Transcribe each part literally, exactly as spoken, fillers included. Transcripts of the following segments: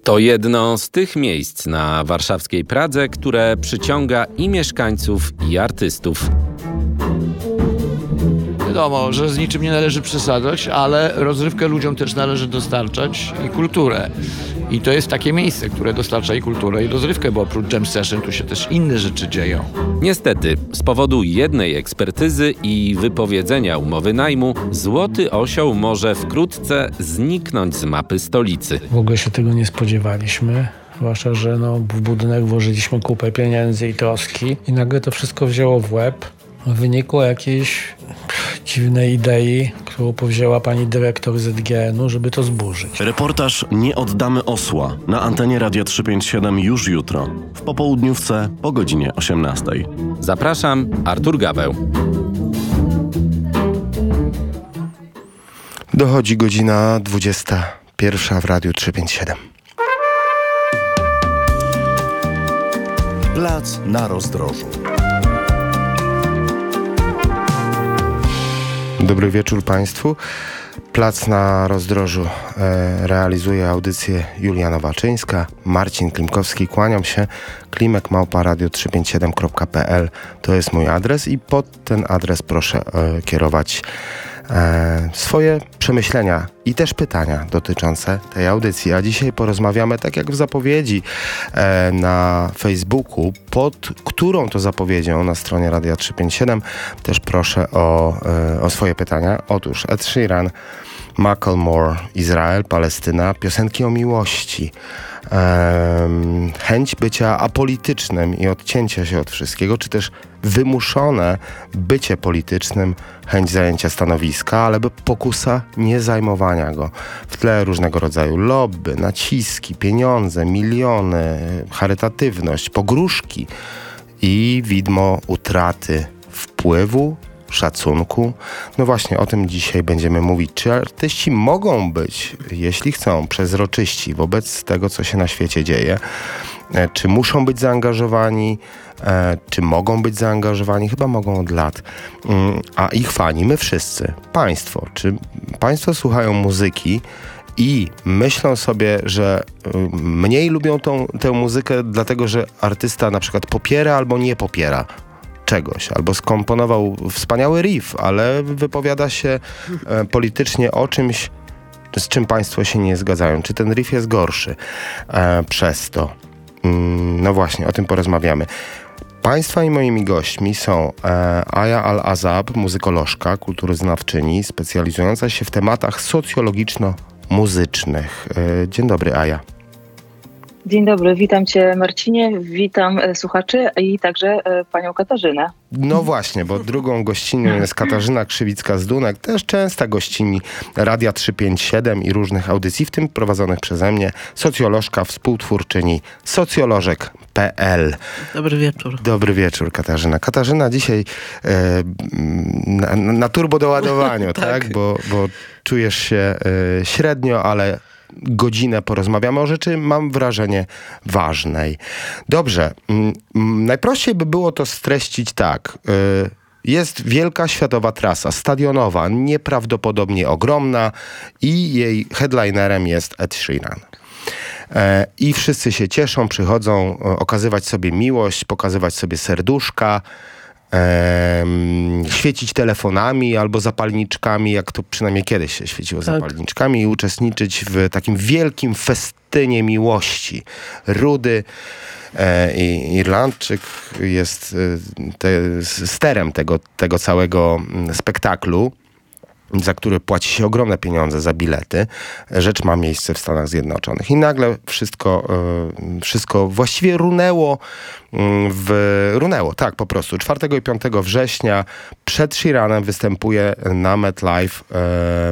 To jedno z tych miejsc na warszawskiej Pradze, które przyciąga i mieszkańców, i artystów. Wiadomo, że z niczym nie należy przesadzać, ale rozrywkę ludziom też należy dostarczać i kulturę. I to jest takie miejsce, które dostarcza i kulturę, i rozrywkę, bo oprócz jam session tu się też inne rzeczy dzieją. Niestety, z powodu jednej ekspertyzy i wypowiedzenia umowy najmu, Złoty Osioł może wkrótce zniknąć z mapy stolicy. W ogóle się tego nie spodziewaliśmy. Zwłaszcza, że no, w budynek włożyliśmy kupę pieniędzy i troski i nagle to wszystko wzięło w łeb. Wynikło jakiejś dziwnej idei, którą powzięła pani dyrektor Z G N u, żeby to zburzyć. Reportaż Nie oddamy osła na antenie Radia trzysta pięćdziesiąt siedem już jutro, w popołudniówce po godzinie osiemnastej. Zapraszam, Artur Gaweł. Dochodzi godzina dwudziesta pierwsza w Radiu trzysta pięćdziesiąt siedem. Plac na Rozdrożu. Dobry wieczór Państwu. Plac na Rozdrożu e, realizuje audycję Julia Nowaczyńska, Marcin Klimkowski. Kłaniam się. klimek małpa radio trzysta pięćdziesiąt siedem kropka p l to jest mój adres i pod ten adres proszę e, kierować e, swoje przemyślenia i też pytania dotyczące tej audycji. A dzisiaj porozmawiamy, tak jak w zapowiedzi e, na Facebooku, pod którą to zapowiedzią na stronie Radia trzysta pięćdziesiąt siedem też proszę o, e, o swoje pytania. Otóż Ed Sheeran, Macklemore, Izrael, Palestyna, piosenki o miłości, um, chęć bycia apolitycznym i odcięcia się od wszystkiego, czy też wymuszone bycie politycznym, chęć zajęcia stanowiska, ale by pokusa nie zajmowania go. W tle różnego rodzaju lobby, naciski, pieniądze, miliony, charytatywność, pogróżki i widmo utraty wpływu, szacunku. No właśnie o tym dzisiaj będziemy mówić. Czy artyści mogą być, jeśli chcą, przezroczyści wobec tego, co się na świecie dzieje? Czy muszą być zaangażowani? Czy mogą być zaangażowani? Chyba mogą od lat. A ich fani, my wszyscy, państwo. Czy państwo słuchają muzyki i myślą sobie, że mniej lubią tą, tę muzykę, dlatego że artysta na przykład popiera albo nie popiera czegoś, albo skomponował wspaniały riff, ale wypowiada się e, politycznie o czymś, z czym państwo się nie zgadzają. Czy ten riff jest gorszy e, przez to? Mm, no właśnie, o tym porozmawiamy. Państwa i moimi gośćmi są e, Aya Al-Azab, muzykolożka, kulturoznawczyni, specjalizująca się w tematach socjologiczno-muzycznych. E, dzień dobry, Aya. Dzień dobry, witam Cię Marcinie, witam e, słuchaczy i także e, panią Katarzynę. No właśnie, bo drugą gościnią jest Katarzyna Krzywicka-Zdunek, też częsta gościni Radia trzysta pięćdziesiąt siedem i różnych audycji, w tym prowadzonych przeze mnie, socjolożka, współtwórczyni socjolożek kropka p l. Dobry wieczór. Dobry wieczór, Katarzyna. Katarzyna dzisiaj e, na, na turbo doładowaniu, tak? tak? Bo, bo czujesz się e, średnio, ale godzinę porozmawiamy o rzeczy, mam wrażenie, ważnej. Dobrze, m, m, najprościej by było to streścić tak. Y, jest wielka światowa trasa stadionowa, nieprawdopodobnie ogromna i jej headlinerem jest Ed Sheeran. E, I wszyscy się cieszą, przychodzą e, okazywać sobie miłość, pokazywać sobie serduszka, Um, świecić telefonami albo zapalniczkami, jak to przynajmniej kiedyś się świeciło tak. zapalniczkami i uczestniczyć w takim wielkim festynie miłości. Rudy e, i Irlandczyk jest e, te, sterem tego, tego całego spektaklu, za który płaci się ogromne pieniądze za bilety. Rzecz ma miejsce w Stanach Zjednoczonych. I nagle wszystko, yy, wszystko właściwie runęło, yy, w, runęło, tak po prostu. czwartego i piątego września przed Sheeranem występuje na MetLife yy,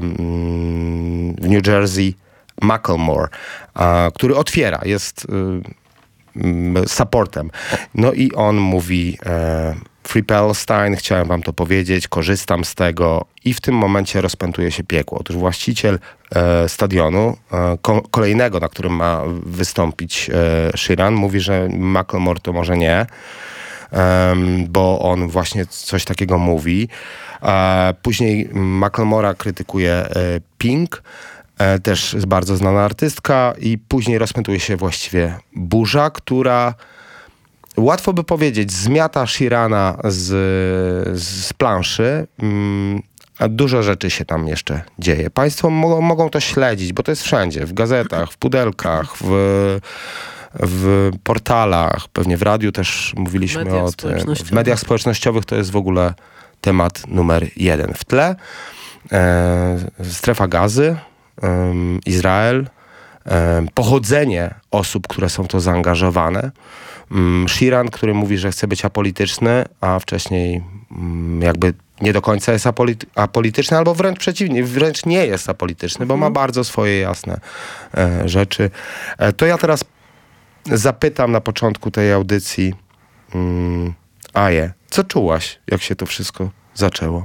w New Jersey Macklemore, yy, który otwiera, jest yy, supportem. No i on mówi... Yy, Free Palestine, chciałem wam to powiedzieć, korzystam z tego i w tym momencie rozpętuje się piekło. Otóż właściciel e, stadionu, e, ko- kolejnego, na którym ma wystąpić e, Sheeran, mówi, że Macklemore to może nie, e, bo on właśnie coś takiego mówi. E, później Macklemora krytykuje e, Pink, e, też bardzo znana artystka i później rozpętuje się właściwie burza, która łatwo by powiedzieć zmiata Sheerana z, z planszy. Mm, a dużo rzeczy się tam jeszcze dzieje. Państwo mo- mogą to śledzić, bo to jest wszędzie. W gazetach, w pudelkach, w, w portalach, pewnie w radiu też mówiliśmy mediach o tym. W mediach społecznościowych to jest w ogóle temat numer jeden. W tle e, strefa gazy, e, Izrael, e, pochodzenie osób, które są w to zaangażowane. E, Sheeran, który mówi, że chce być apolityczny, a wcześniej e, jakby nie do końca jest apolity- apolityczny, albo wręcz przeciwnie, wręcz nie jest apolityczny, bo ma bardzo swoje jasne e, rzeczy. E, to ja teraz zapytam na początku tej audycji mm, Aję, co czułaś, jak się to wszystko zaczęło?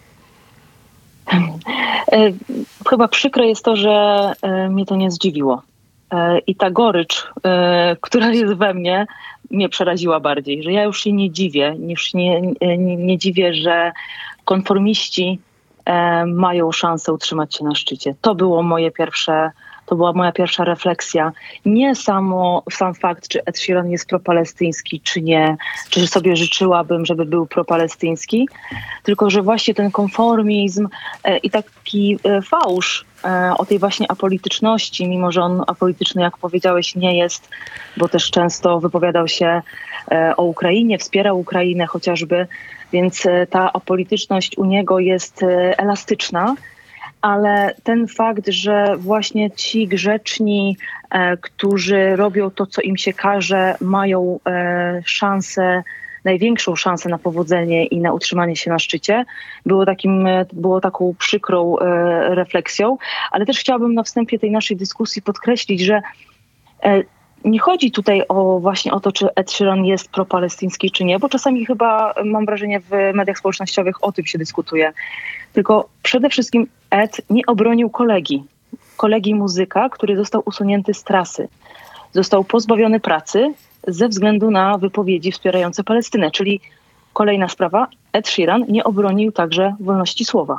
E, chyba przykre jest to, że e, mnie to nie zdziwiło. E, I ta gorycz, e, która jest we mnie, mnie przeraziła bardziej, że ja już się nie dziwię, już nie, nie, nie dziwię, że konformiści e, mają szansę utrzymać się na szczycie. To było moje pierwsze, to była moja pierwsza refleksja. Nie samo sam fakt, czy Ed Sheeran jest propalestyński, czy nie, czy sobie życzyłabym, żeby był propalestyński, tylko że właśnie ten konformizm e, i taki e, fałsz e, o tej właśnie apolityczności, mimo że on apolityczny, jak powiedziałeś, nie jest, bo też często wypowiadał się e, o Ukrainie, wspierał Ukrainę chociażby, więc e, ta apolityczność u niego jest e, elastyczna. Ale ten fakt, że właśnie ci grzeczni, e, którzy robią to, co im się każe, mają e, szansę, największą szansę na powodzenie i na utrzymanie się na szczycie, było, takim, było taką przykrą e, refleksją. Ale też chciałabym na wstępie tej naszej dyskusji podkreślić, że e, nie chodzi tutaj o właśnie o to, czy Ed Sheeran jest propalestyński, czy nie, bo czasami chyba, mam wrażenie, w mediach społecznościowych o tym się dyskutuje. Tylko przede wszystkim Ed nie obronił kolegi. Kolegi muzyka, który został usunięty z trasy. Został pozbawiony pracy ze względu na wypowiedzi wspierające Palestynę. Czyli kolejna sprawa, Ed Sheeran nie obronił także wolności słowa.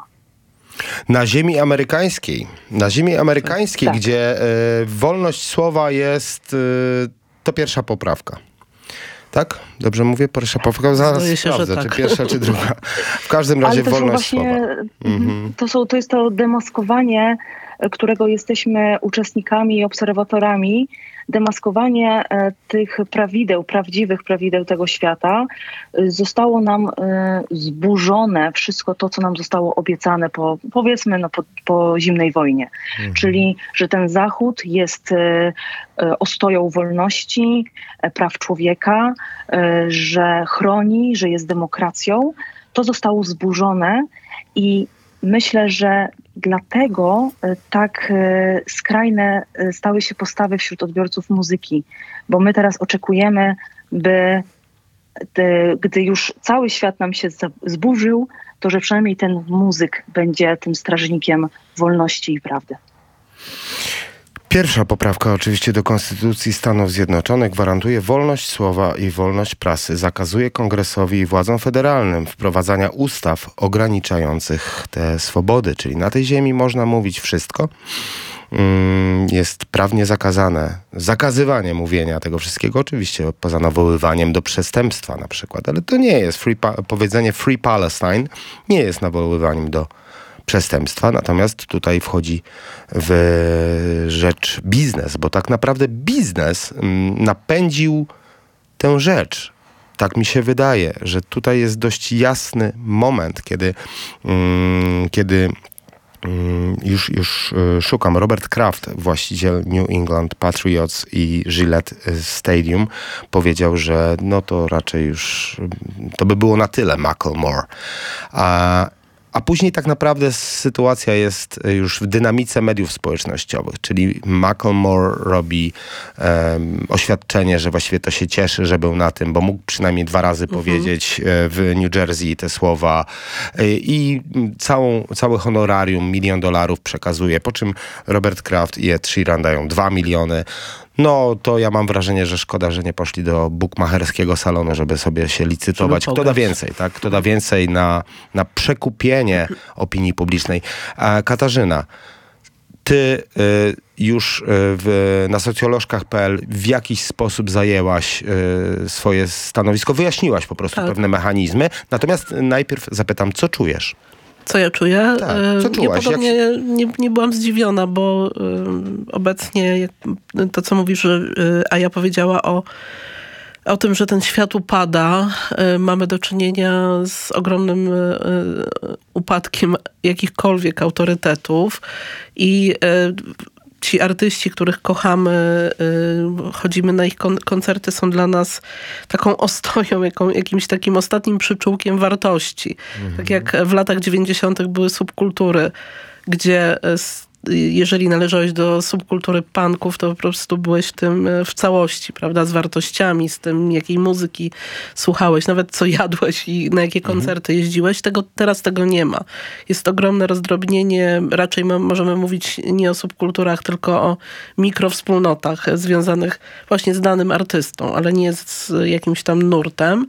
Na ziemi amerykańskiej, na ziemi amerykańskiej, tak. gdzie y, wolność słowa jest, y, to pierwsza poprawka. Tak? Dobrze mówię? Pierwsza poprawka? Zaraz Zdaje się, sprawdzę, że czy tak. pierwsza, czy druga. W każdym razie Ale to wolność są właśnie, słowa. Mhm. To, są, to jest to demaskowanie, którego jesteśmy uczestnikami i obserwatorami. Demaskowanie e, tych prawideł, prawdziwych prawideł tego świata. E, zostało nam e, zburzone wszystko to, co nam zostało obiecane po, powiedzmy, no, po, po zimnej wojnie. Mhm. Czyli, że ten Zachód jest e, e, ostoją wolności, e, praw człowieka, e, że chroni, że jest demokracją. To zostało zburzone i myślę, że dlatego tak skrajne stały się postawy wśród odbiorców muzyki, bo my teraz oczekujemy, by gdy już cały świat nam się zburzył, to że przynajmniej ten muzyk będzie tym strażnikiem wolności i prawdy. Pierwsza poprawka oczywiście do Konstytucji Stanów Zjednoczonych gwarantuje wolność słowa i wolność prasy. Zakazuje Kongresowi i władzom federalnym wprowadzania ustaw ograniczających te swobody. Czyli na tej ziemi można mówić wszystko. Jest prawnie zakazane zakazywanie mówienia tego wszystkiego, oczywiście poza nawoływaniem do przestępstwa na przykład. Ale to nie jest free pa- powiedzenie Free Palestine, nie jest nawoływaniem do przestępstwa, natomiast tutaj wchodzi w rzecz biznes, bo tak naprawdę biznes napędził tę rzecz. Tak mi się wydaje, że tutaj jest dość jasny moment, kiedy, um, kiedy um, już, już szukam. Robert Kraft, właściciel New England Patriots i Gillette Stadium, powiedział, że no to raczej już to by było na tyle Macklemore. A A później tak naprawdę sytuacja jest już w dynamice mediów społecznościowych, czyli Macklemore robi um, oświadczenie, że właściwie to się cieszy, że był na tym, bo mógł przynajmniej dwa razy mhm. powiedzieć w New Jersey te słowa i całą, cały honorarium, milion dolarów przekazuje, po czym Robert Kraft i Ed Sheeran dają dwa miliony. No to ja mam wrażenie, że szkoda, że nie poszli do bukmacherskiego salonu, żeby sobie się licytować. Kto da więcej, tak? Kto da więcej na, na przekupienie opinii publicznej. A Katarzyna, ty y, już y, w, na socjolożkach kropka p l w jakiś sposób zajęłaś y, swoje stanowisko, wyjaśniłaś po prostu tak. pewne mechanizmy. Natomiast najpierw zapytam, co czujesz? Co ja czuję? Tak, co czułaś? Ja podobnie Jak... nie, nie byłam zdziwiona, bo y, obecnie jak, to, co mówisz, że y, Aja powiedziała o, o tym, że ten świat upada, y, mamy do czynienia z ogromnym y, upadkiem jakichkolwiek autorytetów i y, ci artyści, których kochamy, yy, chodzimy na ich kon- koncerty, są dla nas taką ostoją, jaką, jakimś takim ostatnim przyczółkiem wartości. Mhm. Tak jak w latach dziewięćdziesiątych były subkultury, gdzie y, jeżeli należałeś do subkultury punków, to po prostu byłeś w tym w całości, prawda, z wartościami, z tym, jakiej muzyki słuchałeś, nawet co jadłeś i na jakie koncerty jeździłeś. Tego, teraz tego nie ma. Jest ogromne rozdrobnienie, raczej ma, możemy mówić nie o subkulturach, tylko o mikrowspólnotach związanych właśnie z danym artystą, ale nie z jakimś tam nurtem.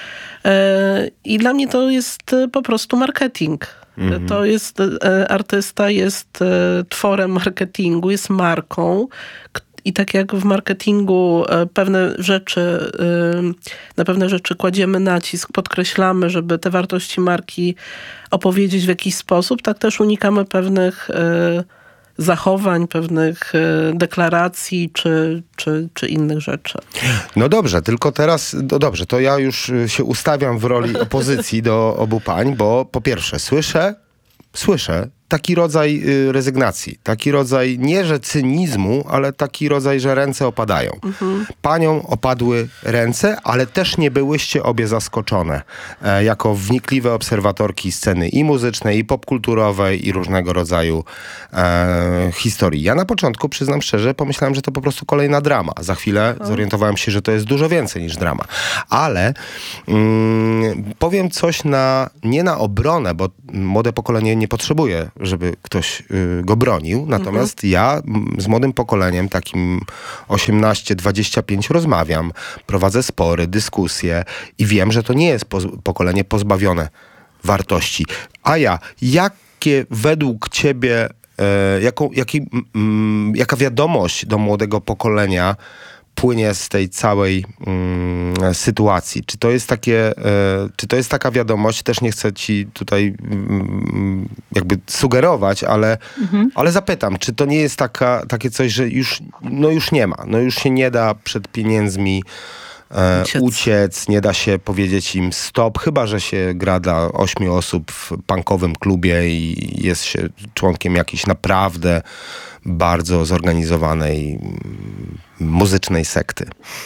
I dla mnie to jest po prostu marketing. Mhm. To jest, artysta jest tworem marketingu, jest marką i tak jak w marketingu pewne rzeczy, na pewne rzeczy kładziemy nacisk, podkreślamy, żeby te wartości marki opowiedzieć w jakiś sposób, tak też unikamy pewnych zachowań, pewnych deklaracji czy, czy, czy innych rzeczy. No dobrze, tylko teraz, no dobrze, to ja już się ustawiam w roli opozycji do obu pań, bo po pierwsze słyszę, słyszę taki rodzaj y, rezygnacji, taki rodzaj nie że cynizmu, ale taki rodzaj, że ręce opadają. Mhm. Paniom opadły ręce, ale też nie byłyście obie zaskoczone e, jako wnikliwe obserwatorki sceny i muzycznej, i popkulturowej, i różnego rodzaju e, historii. Ja na początku, przyznam szczerze, pomyślałem, że to po prostu kolejna drama. Za chwilę o. zorientowałem się, że to jest dużo więcej niż drama. Ale mm, powiem coś na, nie na obronę, bo młode pokolenie nie potrzebuje, żeby ktoś y, go bronił. Natomiast mhm. ja m, z młodym pokoleniem, takim osiemnaście dwadzieścia pięć rozmawiam, prowadzę spory, dyskusje i wiem, że to nie jest poz- pokolenie pozbawione wartości. A ja, jakie według ciebie, e, jaką, jaki, m, jaka wiadomość do młodego pokolenia płynie z tej całej mm, sytuacji? Czy to jest takie, e, czy to jest taka wiadomość, też nie chcę ci tutaj mm, jakby sugerować, ale, mhm. ale zapytam, czy to nie jest taka, takie coś, że już, no już nie ma, no już się nie da przed pieniędzmi e, uciec. uciec, nie da się powiedzieć im stop, chyba że się gra dla ośmiu osób w punkowym klubie i jest się członkiem jakiejś naprawdę bardzo zorganizowanej muzycznej sekty.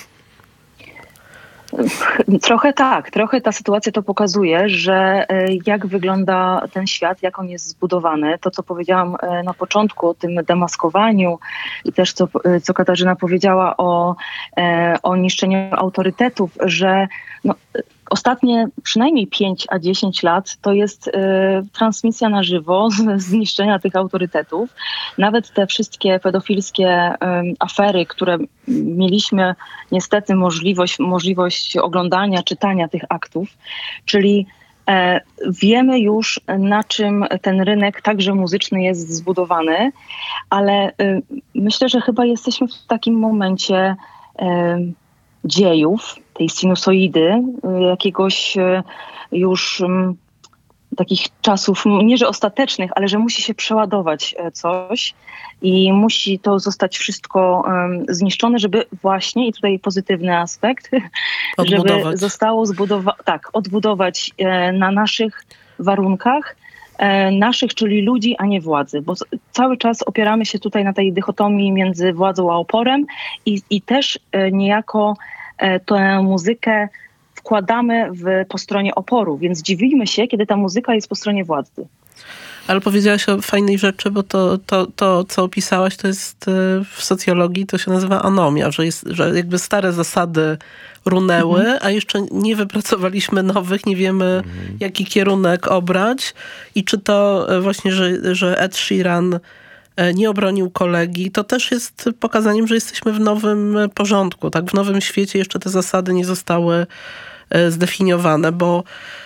Trochę tak, trochę ta sytuacja to pokazuje, że jak wygląda ten świat, jak on jest zbudowany. To, co powiedziałam na początku o tym demaskowaniu i też co, co Katarzyna powiedziała o, o niszczeniu autorytetów, że no, ostatnie przynajmniej pięć a dziesięć lat to jest y, transmisja na żywo z, zniszczenia tych autorytetów. Nawet te wszystkie pedofilskie y, afery, które mieliśmy niestety możliwość, możliwość oglądania, czytania tych aktów, czyli e, wiemy już, na czym ten rynek także muzyczny jest zbudowany, ale y, myślę, że chyba jesteśmy w takim momencie y, dziejów, tej sinusoidy, jakiegoś już takich czasów, nie że ostatecznych, ale że musi się przeładować coś i musi to zostać wszystko um, zniszczone, żeby właśnie, i tutaj pozytywny aspekt, odbudować. żeby zostało zbudować, tak, odbudować e, na naszych warunkach, e, naszych, czyli ludzi, a nie władzy, bo cały czas opieramy się tutaj na tej dychotomii między władzą a oporem i, i też e, niejako e, tę muzykę wkładamy w, po stronie oporu, więc dziwimy się, kiedy ta muzyka jest po stronie władzy. Ale powiedziałaś o fajnej rzeczy, bo to, to, to co opisałaś, to jest w socjologii, to się nazywa anomia, że, jest, że jakby stare zasady runęły, mhm. a jeszcze nie wypracowaliśmy nowych, nie wiemy mhm. jaki kierunek obrać i czy to właśnie, że, że Ed Sheeran nie obronił kolegi, to też jest pokazaniem, że jesteśmy w nowym porządku, tak? W nowym świecie jeszcze te zasady nie zostały zdefiniowane, bo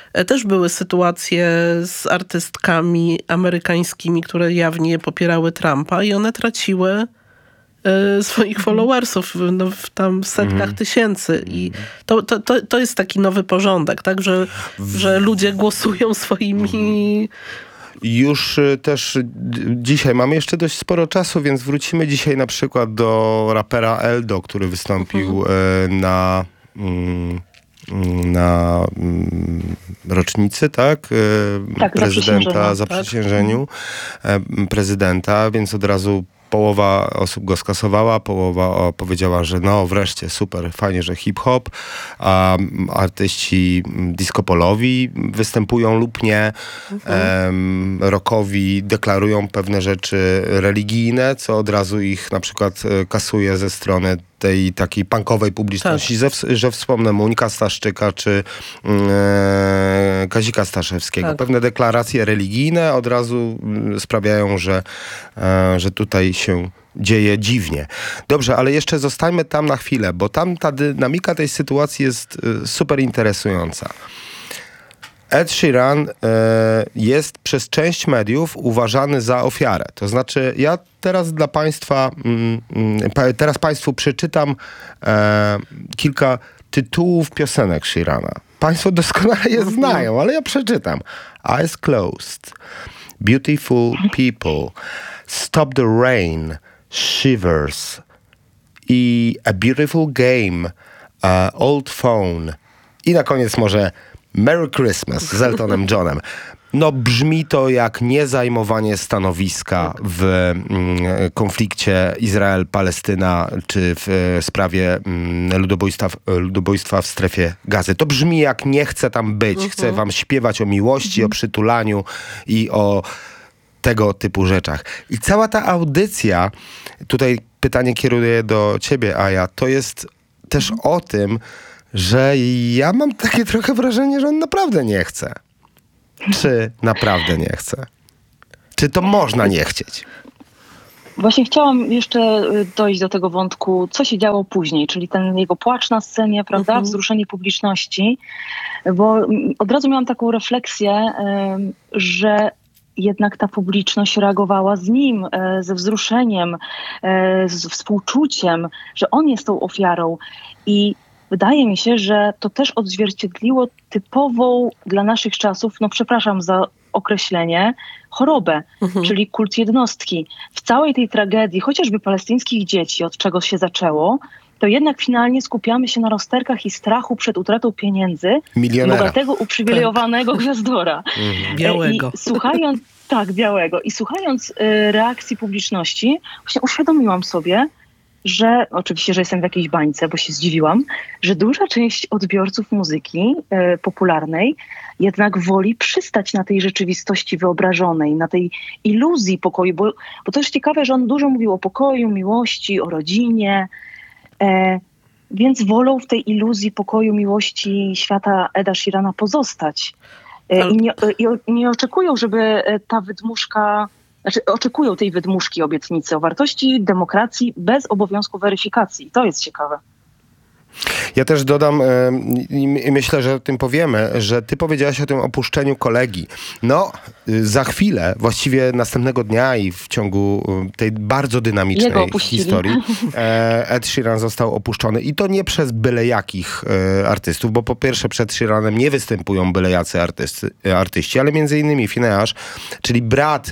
też były sytuacje z artystkami amerykańskimi, które jawnie popierały Trumpa i one traciły swoich followersów no, w tam setkach mm. tysięcy i to, to, to, to jest taki nowy porządek, tak, że, że ludzie głosują swoimi... Już też dzisiaj mamy jeszcze dość sporo czasu, więc wrócimy dzisiaj na przykład do rapera Eldo, który wystąpił mm. na na rocznicy, tak? tak prezydenta, zaprzysiężeniu tak. prezydenta, więc od razu połowa osób go skasowała, połowa o, powiedziała, że no wreszcie, super, fajnie, że hip-hop, a artyści disco-polowi występują lub nie, mhm. um, rockowi deklarują pewne rzeczy religijne, co od razu ich na przykład kasuje ze strony tej takiej punkowej publiczności, tak. że, że wspomnę Muńka Staszczyka czy e, Kazika Staszewskiego. Tak. Pewne deklaracje religijne od razu sprawiają, że, e, że tutaj się dzieje dziwnie. Dobrze, ale jeszcze zostańmy tam na chwilę, bo tam ta dynamika tej sytuacji jest e, super interesująca. Ed Sheeran e, jest przez część mediów uważany za ofiarę. To znaczy, ja teraz dla Państwa, mm, mm, teraz Państwu przeczytam e, kilka tytułów piosenek Sheerana. Państwo doskonale je znają, ale ja przeczytam. Eyes Closed, Beautiful People, Stop the Rain, Shivers i A Beautiful Game, uh, Old Phone i na koniec może Merry Christmas z Eltonem Johnem. No brzmi to jak niezajmowanie stanowiska w mm, konflikcie Izrael-Palestyna czy w e, sprawie mm, ludobójstwa, w, ludobójstwa w strefie Gazy. To brzmi jak nie chcę tam być. Uh-huh. Chcę wam śpiewać o miłości, uh-huh. o przytulaniu i o tego typu rzeczach. I cała ta audycja, tutaj pytanie kieruję do ciebie, Aja, to jest też o tym, że ja mam takie trochę wrażenie, że on naprawdę nie chce. Czy naprawdę nie chce? Czy to można nie chcieć? Właśnie chciałam jeszcze dojść do tego wątku, co się działo później, czyli ten jego płacz na scenie, prawda, mhm. wzruszenie publiczności, bo od razu miałam taką refleksję, że jednak ta publiczność reagowała z nim, ze wzruszeniem, z współczuciem, że on jest tą ofiarą i wydaje mi się, że to też odzwierciedliło typową dla naszych czasów, no przepraszam za określenie, chorobę, mhm. czyli kult jednostki. W całej tej tragedii, chociażby palestyńskich dzieci, od czego się zaczęło, to jednak finalnie skupiamy się na rozterkach i strachu przed utratą pieniędzy milionera. Bogatego, uprzywilejowanego tak. gwiazdora. Mhm. Białego. I słuchając, tak, białego. I słuchając y, reakcji publiczności, właśnie uświadomiłam sobie, że oczywiście, że jestem w jakiejś bańce, bo się zdziwiłam, że duża część odbiorców muzyki e, popularnej jednak woli przystać na tej rzeczywistości wyobrażonej, na tej iluzji pokoju, bo, bo to jest ciekawe, że on dużo mówił o pokoju, miłości, o rodzinie, e, więc wolą w tej iluzji pokoju, miłości świata Eda Sheerana pozostać. E, i, nie, i, I nie oczekują, żeby ta wydmuszka... Znaczy, oczekują tej wydmuszki obietnicy o wartości demokracji bez obowiązku weryfikacji. To jest ciekawe. Ja też dodam i myślę, że o tym powiemy, że ty powiedziałaś o tym opuszczeniu kolegi. No, za chwilę, właściwie następnego dnia i w ciągu tej bardzo dynamicznej historii Ed Sheeran został opuszczony i to nie przez byle jakich artystów, bo po pierwsze przed Sheeranem nie występują byle jacy artysty, artyści, ale między innymi Finneasz, czyli brat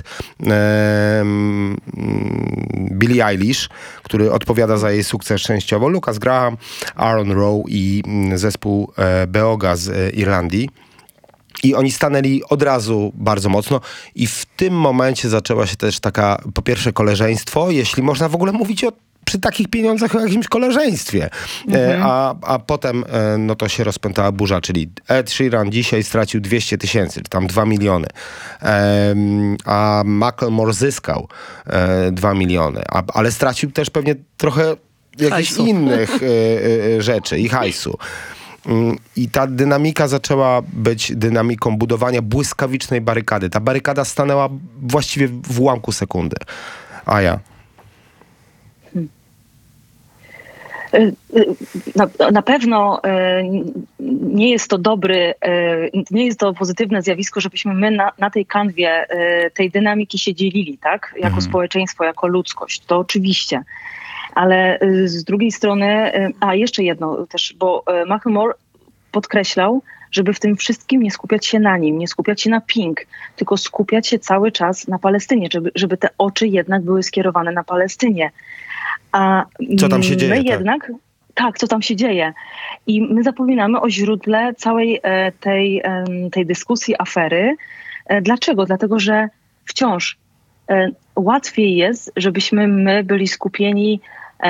um, Billie Eilish, który odpowiada za jej sukces częściowo, Lucas Graham, Aaron Rowe i zespół Beoga z Irlandii. I oni stanęli od razu bardzo mocno i w tym momencie zaczęła się też taka, po pierwsze koleżeństwo, jeśli można w ogóle mówić o przy takich pieniądzach o jakimś koleżeństwie. Mhm. A, a potem no to się rozpętała burza, czyli Ed Sheeran dzisiaj stracił dwieście tysięcy, czy tam dwa miliony. Um, a Macklemore zyskał e, dwa miliony. A, ale stracił też pewnie trochę jakichś hajsu. innych e, e, rzeczy i hajsu. I ta dynamika zaczęła być dynamiką budowania błyskawicznej barykady. Ta barykada stanęła właściwie w ułamku sekundy. A ja? Na, na pewno nie jest to dobry, nie jest to pozytywne zjawisko, żebyśmy my na, na tej kanwie tej dynamiki się dzielili, tak? Jako mhm. społeczeństwo, jako ludzkość. To oczywiście. Ale z drugiej strony, a jeszcze jedno też, bo Macklemore podkreślał, żeby w tym wszystkim nie skupiać się na nim, nie skupiać się na Pink, tylko skupiać się cały czas na Palestynie, żeby, żeby te oczy jednak były skierowane na Palestynie. A co tam się dzieje? My tak? jednak, tak, co tam się dzieje. I my zapominamy o źródle całej tej, tej dyskusji, afery. Dlaczego? Dlatego, że wciąż łatwiej jest, żebyśmy my byli skupieni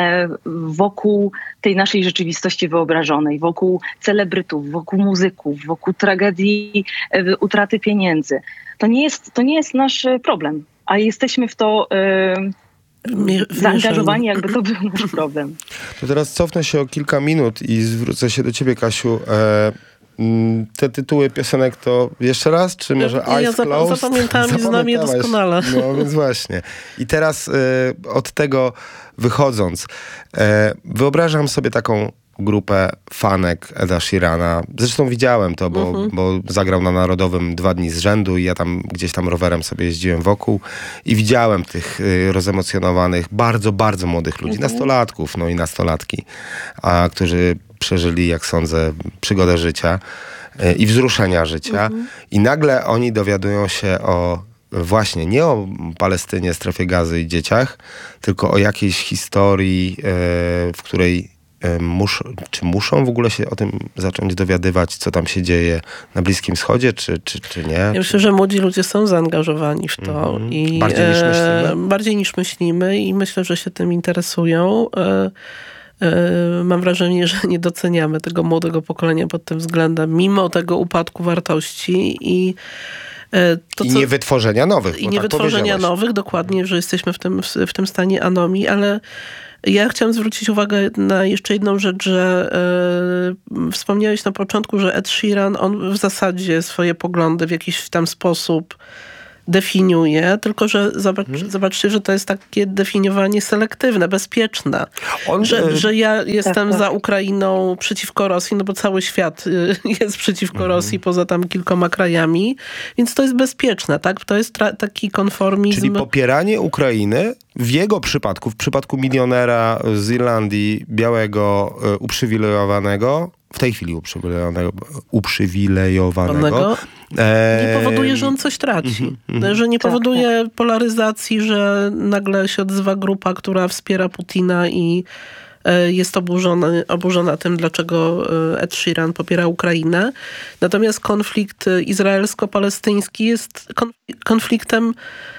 wokół tej naszej rzeczywistości wyobrażonej, wokół celebrytów, wokół muzyków, wokół tragedii utraty pieniędzy. To nie jest, to nie jest nasz problem, a jesteśmy w to yy, zaangażowani, jakby to był nasz problem. To teraz cofnę się o kilka minut i zwrócę się do ciebie, Kasiu. E, te tytuły piosenek to jeszcze raz, czy może ja, Eyes ja zap- Closed? Zapamiętałam i znam je doskonale. No więc właśnie. I teraz e, od tego wychodząc, e, wyobrażam sobie taką grupę fanek Eda Sheerana. Zresztą widziałem to, bo, uh-huh. bo zagrał na Narodowym dwa dni z rzędu i ja tam gdzieś tam rowerem sobie jeździłem wokół i widziałem tych y, rozemocjonowanych, bardzo, bardzo młodych ludzi, uh-huh. nastolatków, no i nastolatki, a, którzy przeżyli, jak sądzę, przygodę życia y, i wzruszenia życia. Uh-huh. I nagle oni dowiadują się o właśnie nie o Palestynie, strefie gazy i dzieciach, tylko o jakiejś historii, y, w której Musz, czy muszą w ogóle się o tym zacząć dowiadywać, co tam się dzieje na Bliskim Wschodzie, czy, czy, czy nie? Ja myślę, że młodzi ludzie są zaangażowani w to. Mm-hmm. I, bardziej niż myślimy? E, bardziej niż myślimy i myślę, że się tym interesują. E, e, mam wrażenie, że nie doceniamy tego młodego pokolenia pod tym względem, mimo tego upadku wartości i To, I co, nie wytworzenia nowych. I nie tak wytworzenia nowych, dokładnie, że jesteśmy w tym, w, w tym stanie anomii, ale ja chciałam zwrócić uwagę na jeszcze jedną rzecz, że e, wspomniałeś na początku, że Ed Sheeran, on w zasadzie swoje poglądy w jakiś tam sposób definiuje, tylko że zobacz, hmm. zobaczcie, że to jest takie definiowanie selektywne, bezpieczne. On, że, y- że ja jestem tak, tak. za Ukrainą przeciwko Rosji, no bo cały świat jest przeciwko hmm. Rosji, poza tam kilkoma krajami, więc to jest bezpieczne, tak? To jest tra- taki konformizm. Czyli popieranie Ukrainy w jego przypadku, w przypadku milionera z Irlandii, białego, y, uprzywilejowanego, w tej chwili uprzywilejowanego, uprzywilejowanego nie powoduje, że on coś traci. Mm-hmm. Że nie powoduje tak, tak. polaryzacji, że nagle się odzywa grupa, która wspiera Putina i jest oburzona, oburzona tym, dlaczego Ed Sheeran popiera Ukrainę. Natomiast konflikt izraelsko-palestyński jest konfliktem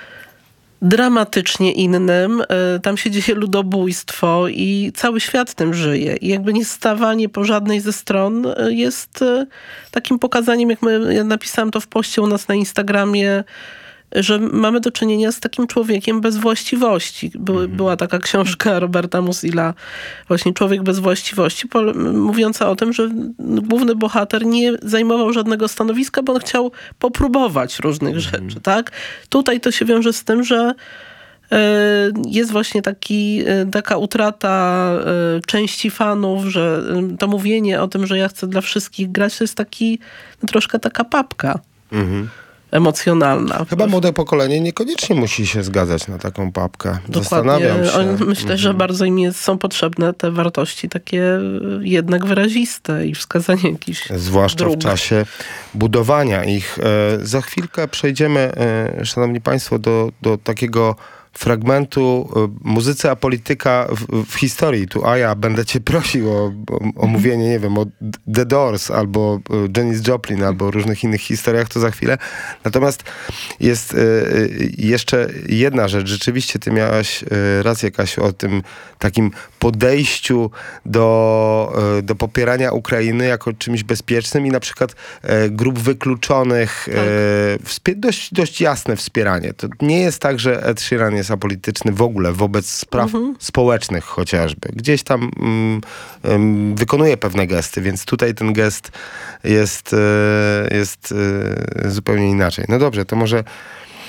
dramatycznie innym. Tam się dzieje ludobójstwo i cały świat tym żyje. I jakby nie stawanie po żadnej ze stron jest takim pokazaniem, jak my, ja napisałam to w poście u nas na Instagramie, że mamy do czynienia z takim człowiekiem bez właściwości. By, była taka książka Roberta Musila, właśnie Człowiek bez właściwości, po, mówiąca o tym, że główny bohater nie zajmował żadnego stanowiska, bo on chciał popróbować różnych mm. rzeczy, tak? Tutaj to się wiąże z tym, że y, jest właśnie taki, y, taka utrata y, części fanów, że y, to mówienie o tym, że ja chcę dla wszystkich grać, to jest taki, no, troszkę taka papka. Mm-hmm. emocjonalna. Chyba młode pokolenie niekoniecznie musi się zgadzać na taką papkę. Dokładnie. Zastanawiam się. Myślę, mhm. że bardzo im są potrzebne te wartości takie jednak wyraziste i wskazanie jakichś zwłaszcza dróg. w czasie budowania ich. Za chwilkę przejdziemy, szanowni państwo, do, do takiego fragmentu muzyce, a polityka w, w historii. Tu, a ja będę cię prosił o, o, o mówienie, nie wiem, o The Doors, albo Janis Joplin, albo o różnych innych historiach, to za chwilę. Natomiast jest y, jeszcze jedna rzecz. Rzeczywiście ty miałaś y, rację, Kasiu, o tym takim podejściu do, y, do popierania Ukrainy jako czymś bezpiecznym i na przykład y, grup wykluczonych, tak. y, wspie- dość, dość jasne wspieranie. To nie jest tak, że Ed Sheeran jest apolityczny w ogóle wobec spraw mhm. społecznych chociażby. Gdzieś tam mm, mm, wykonuje pewne gesty, więc tutaj ten gest jest, jest zupełnie inaczej. No dobrze, to może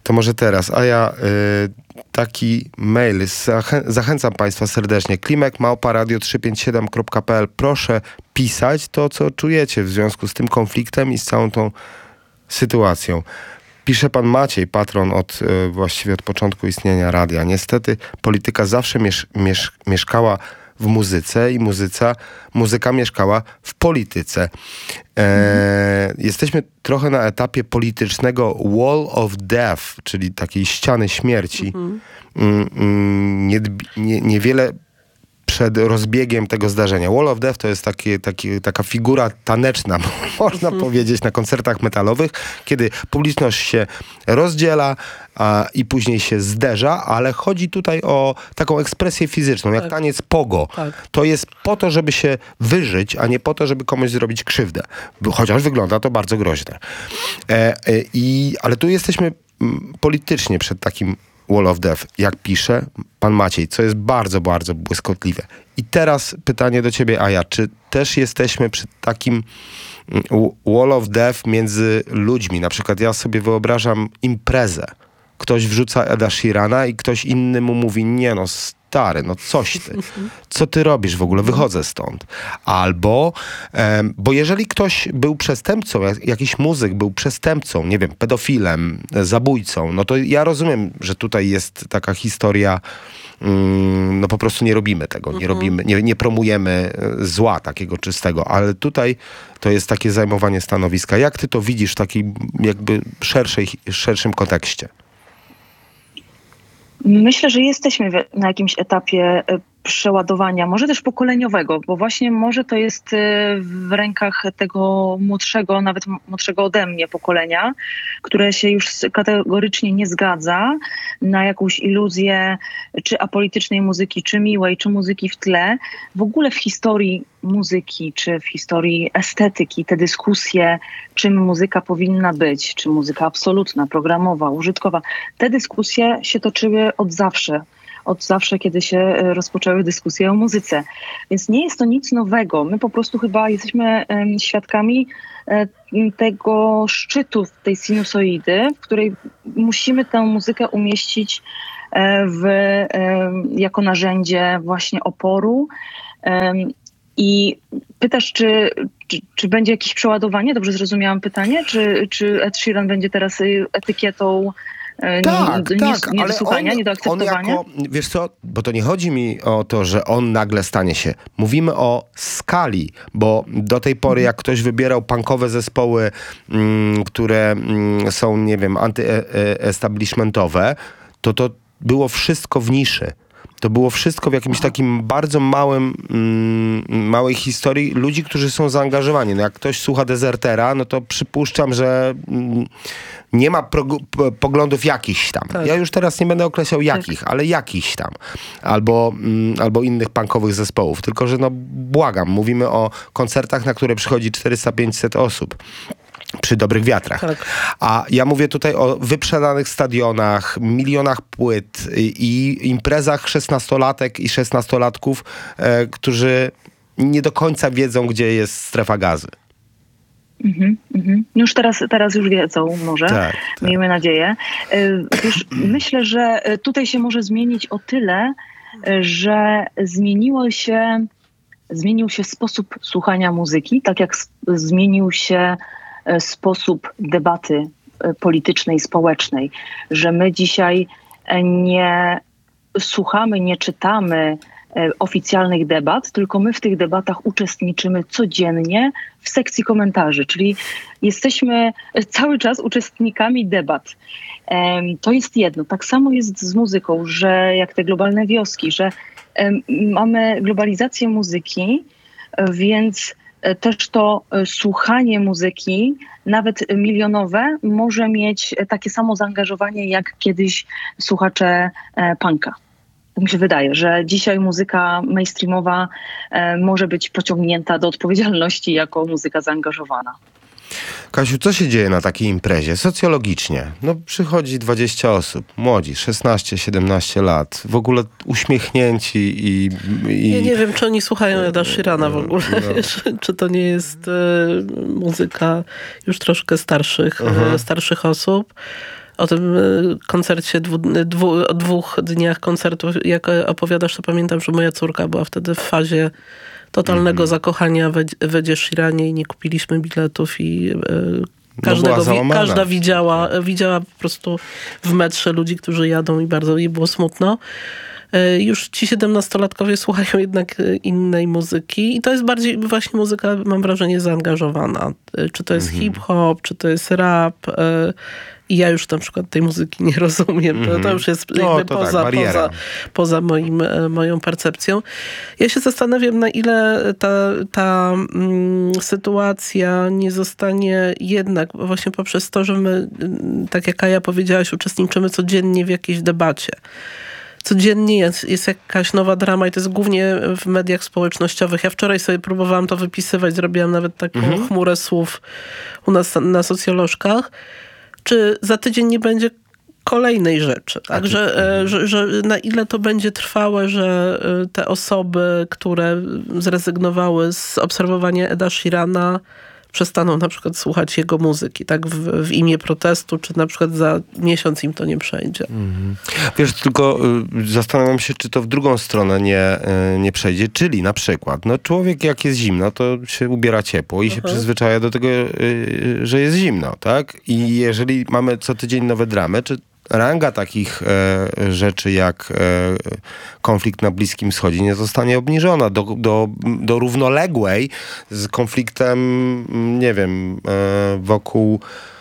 To może teraz, a ja y, taki mail, zachę- zachęcam Państwa serdecznie, klimek małpa radio trzysta pięćdziesiąt siedem kropka p l. Proszę pisać to, co czujecie w związku z tym konfliktem i z całą tą sytuacją. Pisze pan Maciej, patron od y, właściwie od początku istnienia radia. Niestety polityka zawsze miesz- miesz- mieszkała w muzyce i muzyca, muzyka mieszkała w polityce. E, jesteśmy trochę na etapie politycznego wall of death, czyli takiej ściany śmierci. Mhm. Mm, mm, nie, nie, niewiele przed rozbiegiem tego zdarzenia. Wall of Death to jest takie, takie, taka figura taneczna, można mm. powiedzieć, na koncertach metalowych, kiedy publiczność się rozdziela a, i później się zderza, ale chodzi tutaj o taką ekspresję fizyczną, jak tak. taniec pogo. Tak. To jest po to, żeby się wyżyć, a nie po to, żeby komuś zrobić krzywdę. Chociaż wygląda to bardzo groźne. E, e, i, ale tu jesteśmy m, politycznie przed takim Wall of Death, jak pisze pan Maciej, co jest bardzo, bardzo błyskotliwe. I teraz pytanie do ciebie, Aja, czy też jesteśmy przy takim Wall of Death między ludźmi? Na przykład ja sobie wyobrażam imprezę. Ktoś wrzuca Eda Sheerana i ktoś inny mu mówi, nie no stary, no coś ty. Co ty robisz w ogóle? Wychodzę stąd. Albo, um, bo jeżeli ktoś był przestępcą, jak, jakiś muzyk był przestępcą, nie wiem, pedofilem, zabójcą, no to ja rozumiem, że tutaj jest taka historia, um, no po prostu nie robimy tego, nie robimy, nie, nie promujemy zła takiego czystego, ale tutaj to jest takie zajmowanie stanowiska. Jak ty to widzisz w takim jakby szerszej, szerszym kontekście? Myślę, że jesteśmy na jakimś etapie przeładowania, może też pokoleniowego, bo właśnie może to jest w rękach tego młodszego, nawet młodszego ode mnie pokolenia, które się już kategorycznie nie zgadza na jakąś iluzję czy apolitycznej muzyki, czy miłej, czy muzyki w tle. W ogóle w historii muzyki, czy w historii estetyki, te dyskusje, czym muzyka powinna być, czy muzyka absolutna, programowa, użytkowa, te dyskusje się toczyły od zawsze. Od zawsze, kiedy się rozpoczęły dyskusje o muzyce. Więc nie jest to nic nowego. My po prostu chyba jesteśmy um, świadkami um, tego szczytu tej sinusoidy, w której musimy tę muzykę umieścić um, w, um, jako narzędzie właśnie oporu. Um, I pytasz, czy, czy, czy będzie jakieś przeładowanie? Dobrze zrozumiałam pytanie? Czy, czy Ed Sheeran będzie teraz etykietą Tak, nie, tak, nie ale wysłuchania, on, nie do akceptowania? on jako, wiesz co, bo to nie chodzi mi o to, że on nagle stanie się. Mówimy o skali, bo do tej pory jak ktoś wybierał punkowe zespoły, mm, które mm, są, nie wiem, antyestablishmentowe, to to było wszystko w niszy. To było wszystko w jakimś takim bardzo małym, mm, małej historii ludzi, którzy są zaangażowani. No jak ktoś słucha Dezertera, no to przypuszczam, że mm, nie ma prog- p- poglądów jakichś tam. Tak. Ja już teraz nie będę określał jakich, tak. ale jakichś tam. Albo, mm, albo innych punkowych zespołów. Tylko, że no błagam, mówimy o koncertach, na które przychodzi czterysta pięćset osób. Przy dobrych wiatrach. Tak. A ja mówię tutaj o wyprzedanych stadionach, milionach płyt i imprezach szesnastolatek i szesnastolatków, e, którzy nie do końca wiedzą, gdzie jest strefa gazy. Mhm, mhm. Już teraz, teraz już wiedzą może, tak, tak. Miejmy nadzieję. Wiesz, myślę, że tutaj się może zmienić o tyle, że zmieniło się, zmienił się sposób słuchania muzyki, tak jak zmienił się sposób debaty politycznej, społecznej, że my dzisiaj nie słuchamy, nie czytamy oficjalnych debat, tylko my w tych debatach uczestniczymy codziennie w sekcji komentarzy, czyli jesteśmy cały czas uczestnikami debat. To jest jedno. Tak samo jest z muzyką, że jak te globalne wioski, że mamy globalizację muzyki, więc też to słuchanie muzyki, nawet milionowe, może mieć takie samo zaangażowanie jak kiedyś słuchacze punka. Tak mi się wydaje, że dzisiaj muzyka mainstreamowa może być pociągnięta do odpowiedzialności jako muzyka zaangażowana. Kasiu, co się dzieje na takiej imprezie? Socjologicznie. No przychodzi dwadzieścia osób, młodzi, szesnaście siedemnaście lat, w ogóle uśmiechnięci i... i... Ja nie wiem, czy oni słuchają Eda Sheerana w ogóle, no. czy, czy to nie jest e, muzyka już troszkę starszych, uh-huh. e, starszych osób. o tym koncercie, dwu, dwu, o dwóch dniach koncertów, jak opowiadasz, to pamiętam, że moja córka była wtedy w fazie totalnego mm. zakochania w, w Edzie Sheeranie i nie kupiliśmy biletów i każdego, no każda widziała, widziała po prostu w metrze ludzi, którzy jadą i bardzo jej było smutno. Już ci siedemnastolatkowie słuchają jednak innej muzyki i to jest bardziej właśnie muzyka, mam wrażenie, zaangażowana. Czy to jest mm-hmm. hip-hop, czy to jest rap. I ja już na przykład tej muzyki nie rozumiem. Mm-hmm. To, to już jest no, jakby to poza, tak, poza, poza moim, moją percepcją. Ja się zastanawiam, na ile ta, ta mm, sytuacja nie zostanie jednak właśnie poprzez to, że my, tak jak Kaja powiedziałaś, uczestniczymy codziennie w jakiejś debacie. Codziennie jest, jest jakaś nowa drama i to jest głównie w mediach społecznościowych. Ja wczoraj sobie próbowałam to wypisywać, zrobiłam nawet taką mhm. chmurę słów u nas na socjolożkach. Czy za tydzień nie będzie kolejnej rzeczy? Tak, że, że, że na ile to będzie trwałe, że te osoby, które zrezygnowały z obserwowania Eda Sheerana, przestaną na przykład słuchać jego muzyki, tak, w, w imię protestu, czy na przykład za miesiąc im to nie przejdzie. Mhm. Wiesz, tylko y, zastanawiam się, czy to w drugą stronę nie, y, nie przejdzie, czyli na przykład, no człowiek jak jest zimno, to się ubiera ciepło i Aha. się przyzwyczaja do tego, y, że jest zimno, tak? I jeżeli mamy co tydzień nowe dramy, czy ranga takich e, rzeczy jak e, konflikt na Bliskim Wschodzie nie zostanie obniżona do, do, do równoległej z konfliktem, nie wiem, e, wokół,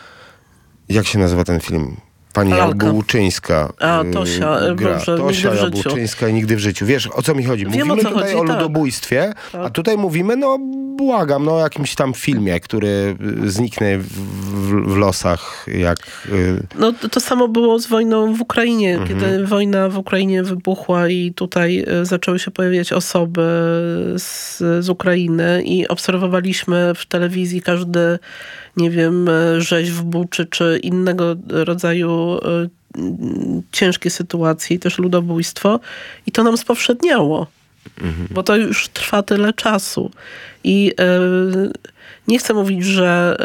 jak się nazywa ten film? Pani Jabłczyńska A, Tosia, gra. Boże, Tosia nigdy w Jabłczyńska i Nigdy w życiu. Wiesz, o co mi chodzi? Wiem, mówimy co tutaj chodzi, o tak. ludobójstwie, tak. a tutaj mówimy, no błagam, no o jakimś tam filmie, który zniknie w, w, w losach, jak... Y... No to samo było z wojną w Ukrainie. Mhm. Kiedy wojna w Ukrainie wybuchła i tutaj zaczęły się pojawiać osoby z, z Ukrainy i obserwowaliśmy w telewizji każdy, nie wiem, rzeź w Buczy, czy innego rodzaju ciężkie sytuacje i też ludobójstwo. I to nam spowszedniało. Mhm. Bo to już trwa tyle czasu. I yy, nie chcę mówić, że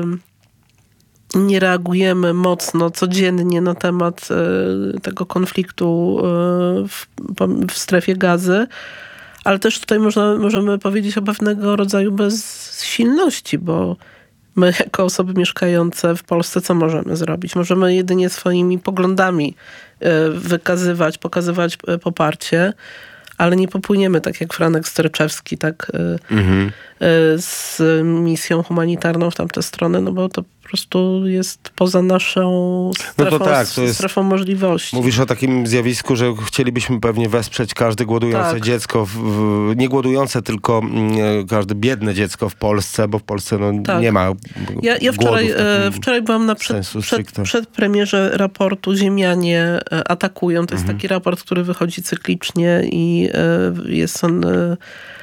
yy, nie reagujemy mocno, codziennie na temat yy, tego konfliktu yy, w, w strefie Gazy, ale też tutaj można, możemy powiedzieć o pewnego rodzaju bezsilności, bo my jako osoby mieszkające w Polsce co możemy zrobić? Możemy jedynie swoimi poglądami wykazywać, pokazywać poparcie, ale nie popłyniemy tak jak Franek Sterczewski, tak mhm. z misją humanitarną w tamtę stronę, no bo to po prostu jest poza naszą strefą, no to tak, to jest, strefą możliwości. Mówisz o takim zjawisku, że chcielibyśmy pewnie wesprzeć każde głodujące tak. dziecko, w, w, nie głodujące, tylko m, każde biedne dziecko w Polsce, bo w Polsce no, tak. nie ma Ja, ja wczoraj, e, wczoraj byłam na przed, przed, przed premierze raportu Ziemianie atakują. To jest mhm. taki raport, który wychodzi cyklicznie i e, jest on e,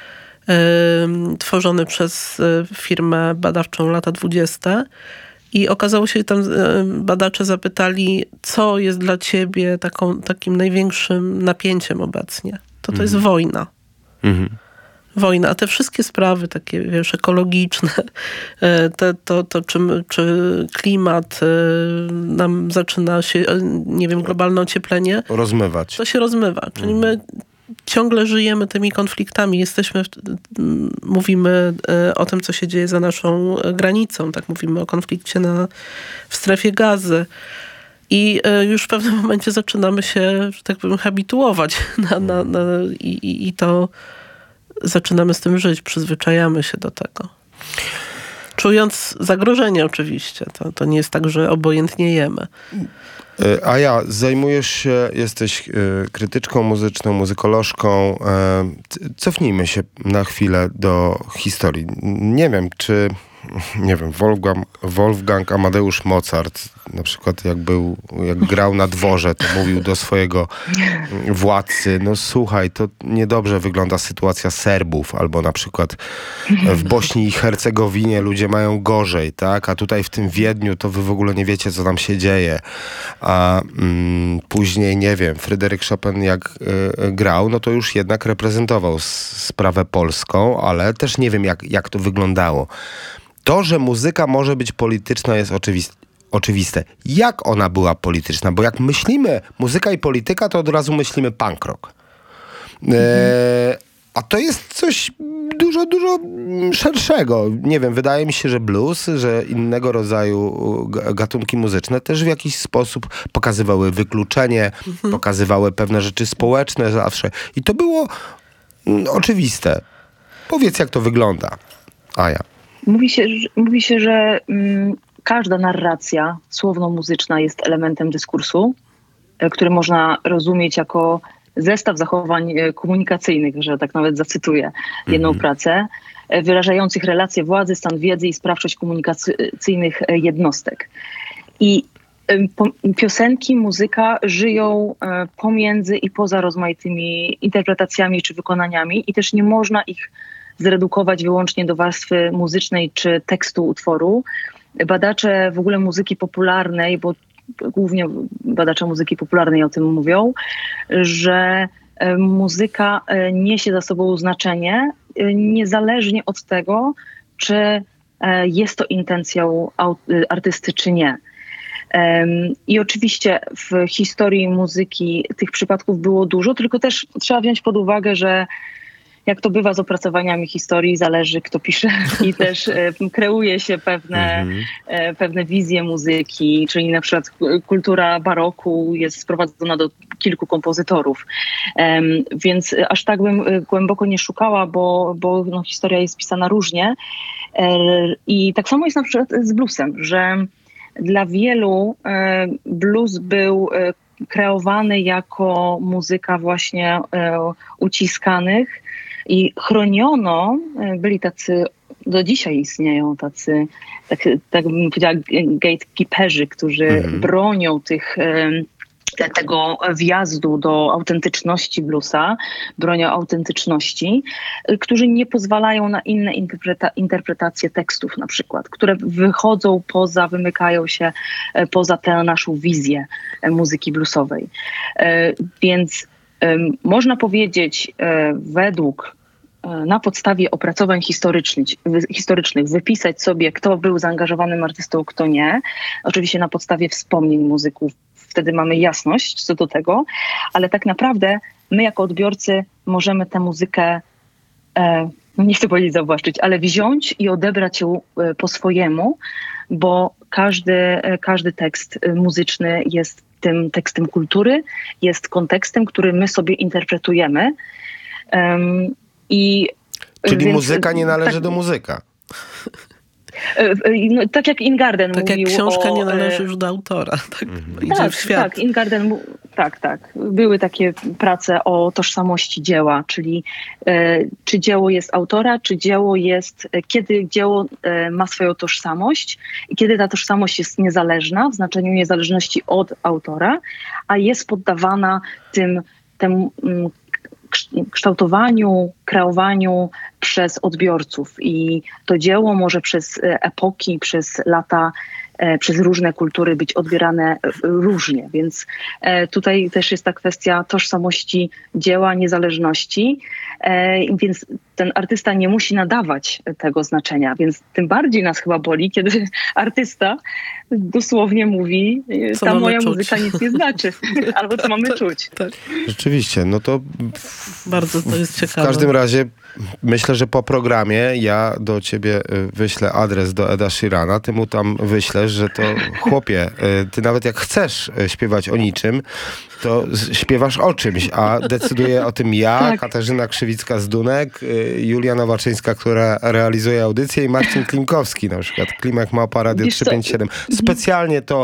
e, tworzony przez firmę badawczą Lata dwudzieste. I okazało się, że tam badacze zapytali, co jest dla ciebie taką, takim największym napięciem obecnie. To to mhm. jest wojna. Mhm. Wojna. A te wszystkie sprawy takie, wiesz, ekologiczne, te, to, to czy, czy klimat nam zaczyna się, nie wiem, globalne ocieplenie. Rozmywać. To się rozmywa. Czyli mhm. my ciągle żyjemy tymi konfliktami. Jesteśmy, mówimy o tym, co się dzieje za naszą granicą. Tak, mówimy o konflikcie na, w strefie Gazy. I już w pewnym momencie zaczynamy się, że tak powiem, habituować na, na, na, i, i to zaczynamy z tym żyć, przyzwyczajamy się do tego. Czując zagrożenie oczywiście. To, to nie jest tak, że obojętnie jemy. A ja, zajmujesz się, jesteś krytyczką muzyczną, muzykolożką. Cofnijmy się na chwilę do historii. Nie wiem, czy nie wiem, Wolfgang, Wolfgang Amadeusz Mozart na przykład jak był, jak grał na dworze, to mówił do swojego władcy, no słuchaj, to niedobrze wygląda sytuacja Serbów, albo na przykład w Bośni i Hercegowinie ludzie mają gorzej, tak? A tutaj w tym Wiedniu to wy w ogóle nie wiecie, co tam się dzieje. A mm, później, nie wiem, Fryderyk Chopin jak y, grał, no to już jednak reprezentował s- sprawę polską, ale też nie wiem, jak, jak to wyglądało. To, że muzyka może być polityczna, jest oczywiste. oczywiste. Jak ona była polityczna? Bo jak myślimy muzyka i polityka, to od razu myślimy punk rock. Mhm. E, a to jest coś dużo, dużo szerszego. Nie wiem, wydaje mi się, że blues, że innego rodzaju gatunki muzyczne też w jakiś sposób pokazywały wykluczenie, mhm. pokazywały pewne rzeczy społeczne zawsze. I to było mm, oczywiste. Powiedz, jak to wygląda, Aja. Mówi się, że, mówi się, że mm, każda narracja słowno-muzyczna jest elementem dyskursu, e, który można rozumieć jako zestaw zachowań komunikacyjnych, że tak nawet zacytuję jedną mhm. pracę, wyrażających relacje władzy, stan wiedzy i sprawczość komunikacyjnych jednostek. I piosenki, muzyka żyją pomiędzy i poza rozmaitymi interpretacjami czy wykonaniami i też nie można ich zredukować wyłącznie do warstwy muzycznej czy tekstu utworu. Badacze w ogóle muzyki popularnej, bo głównie badacze muzyki popularnej o tym mówią, że muzyka niesie za sobą znaczenie niezależnie od tego, czy jest to intencją artysty, czy nie. I oczywiście w historii muzyki tych przypadków było dużo, tylko też trzeba wziąć pod uwagę, że jak to bywa z opracowaniami historii, zależy kto pisze i też e, kreuje się pewne, mm-hmm. e, pewne wizje muzyki, czyli na przykład kultura baroku jest sprowadzona do kilku kompozytorów. E, więc aż tak bym głęboko nie szukała, bo, bo no, historia jest pisana różnie. E, I tak samo jest na przykład z bluesem, że dla wielu e, blues był e, kreowany jako muzyka właśnie e, uciskanych, i chroniono, byli tacy, do dzisiaj istnieją tacy, tak, tak bym powiedziała, gatekeeperzy, którzy mm. bronią tych, te, tego wjazdu do autentyczności bluesa, bronią autentyczności, którzy nie pozwalają na inne interpreta- interpretacje tekstów na przykład, które wychodzą poza, wymykają się poza tę naszą wizję muzyki bluesowej. Więc można powiedzieć według na podstawie opracowań historycznych, historycznych wypisać sobie, kto był zaangażowanym artystą, kto nie. Oczywiście na podstawie wspomnień muzyków. Wtedy mamy jasność co do tego, ale tak naprawdę my jako odbiorcy możemy tę muzykę, e, nie chcę powiedzieć zawłaszczyć, ale wziąć i odebrać ją po swojemu, bo każdy, każdy tekst muzyczny jest tym tekstem kultury, jest kontekstem, który my sobie interpretujemy. Um, I Czyli więc, muzyka nie należy tak, do muzyka. No, tak jak Ingarden tak mówił. Tak jak książka o, nie należy już do autora. Tak, mhm. idzie tak, w świat. tak, Ingarden, tak, tak. Były takie prace o tożsamości dzieła, czyli e, czy dzieło jest autora, czy dzieło jest, kiedy dzieło e, ma swoją tożsamość i kiedy ta tożsamość jest niezależna, w znaczeniu niezależności od autora, a jest poddawana tym, temu mm, kształtowaniu, kreowaniu przez odbiorców i to dzieło może przez epoki, przez lata, przez różne kultury być odbierane różnie, więc tutaj też jest ta kwestia tożsamości dzieła, niezależności, więc ten artysta nie musi nadawać tego znaczenia, więc tym bardziej nas chyba boli, kiedy artysta dosłownie mówi, co ta moja czuć? muzyka nic nie znaczy, albo co mamy czuć. Tak. Rzeczywiście, no to bardzo to jest ciekawe. W każdym razie myślę, że po programie ja do ciebie wyślę adres do Eda Sheerana, ty mu tam wyślesz, że to chłopie, ty nawet jak chcesz śpiewać o niczym, to śpiewasz o czymś, a decyduje o tym ja, tak. Katarzyna Krzywicka z Dunek, Julia Nowaczyńska, która realizuje audycję i Marcin Klimkowski na przykład, Klimek Małpa Radio trzysta pięćdziesiąt siedem. Specjalnie to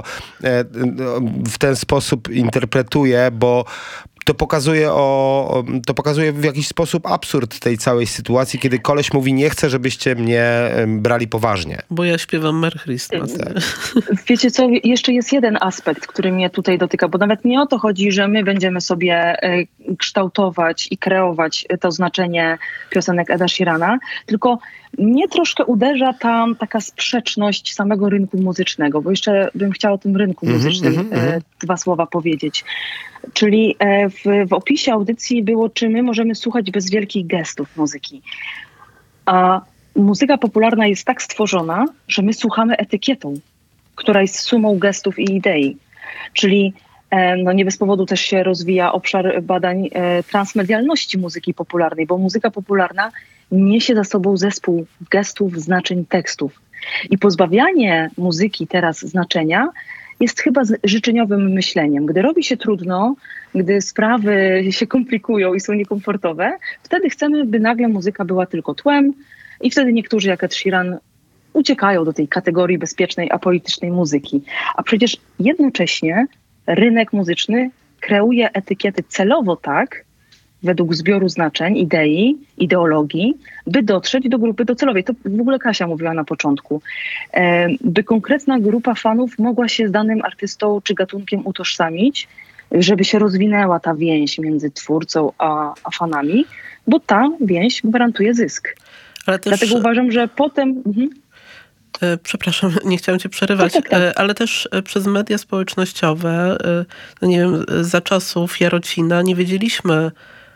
w ten sposób interpretuję, bo to pokazuje, o, to pokazuje w jakiś sposób absurd tej całej sytuacji, kiedy koleś mówi, nie chcę, żebyście mnie brali poważnie. Bo ja śpiewam Merry Christmas. Tak. Wiecie co, jeszcze jest jeden aspekt, który mnie tutaj dotyka, bo nawet nie o to chodzi, że my będziemy sobie kształtować i kreować to znaczenie piosenek Eda Sheerana, tylko mnie troszkę uderza tam taka sprzeczność samego rynku muzycznego, bo jeszcze bym chciała o tym rynku muzycznym mm-hmm, mm-hmm. dwa słowa powiedzieć. Czyli w, w opisie audycji było, czy my możemy słuchać bez wielkich gestów muzyki. A muzyka popularna jest tak stworzona, że my słuchamy etykietą. która jest sumą gestów i idei. Czyli no nie bez powodu też się rozwija obszar badań transmedialności muzyki popularnej, bo muzyka popularna niesie za sobą zespół gestów, znaczeń, tekstów. I pozbawianie muzyki teraz znaczenia jest chyba życzeniowym myśleniem. Gdy robi się trudno, gdy sprawy się komplikują i są niekomfortowe, wtedy chcemy, by nagle muzyka była tylko tłem i wtedy niektórzy, jak Ed Sheeran, uciekają do tej kategorii bezpiecznej, apolitycznej muzyki. A przecież jednocześnie rynek muzyczny kreuje etykiety celowo tak, według zbioru znaczeń, idei, ideologii, by dotrzeć do grupy docelowej. To w ogóle Kasia mówiła na początku. E, by konkretna grupa fanów mogła się z danym artystą czy gatunkiem utożsamić, żeby się rozwinęła ta więź między twórcą a, a fanami, bo ta więź gwarantuje zysk. Ale też... Dlatego uważam, że potem... Mhm. Przepraszam, nie chciałam cię przerywać, tak, tak, tak. ale też przez media społecznościowe, no nie wiem, za czasów Jarocina nie wiedzieliśmy